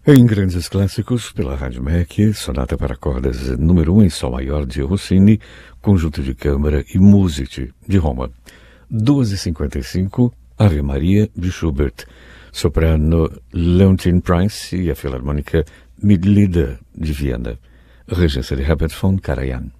Em grandes clássicos, pela Rádio MEC, Sonata para Cordas número 1 em Sol Maior de Rossini, Conjunto de Câmara e Musici de Roma. 2h55, Ave Maria de Schubert, soprano Leontine Price e a Filarmônica Mitglieder de Viena, regência de Herbert von Karajan.